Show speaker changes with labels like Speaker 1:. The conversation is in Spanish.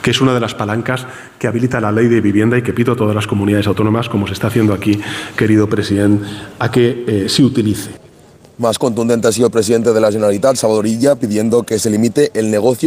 Speaker 1: que es una de las palancas que habilita la ley de vivienda y que pido a todas las comunidades autónomas, como se está haciendo aquí, querido presidente, a que se utilice.
Speaker 2: Más contundente ha sido el presidente de la Generalitat, Salvador Illa, pidiendo que se limite el negocio